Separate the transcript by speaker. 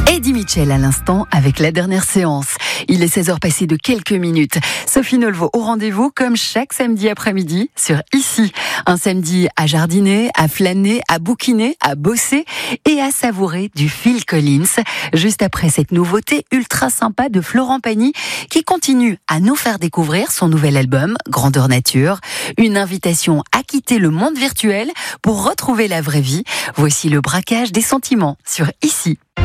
Speaker 1: Eddie Mitchell à l'instant avec la dernière séance. Il est 16h passé de quelques minutes. Sophie Nolvo au rendez-vous comme chaque samedi après-midi sur Ici. Un samedi à jardiner, à flâner, à bouquiner, à bosser et à savourer du Phil Collins. Juste après cette nouveauté ultra sympa de Florent Pagny qui continue à nous faire découvrir son nouvel album Grandeur Nature. Une invitation à quitter le monde virtuel pour retrouver la vraie vie. Voici le braquage des sentiments sur Ici.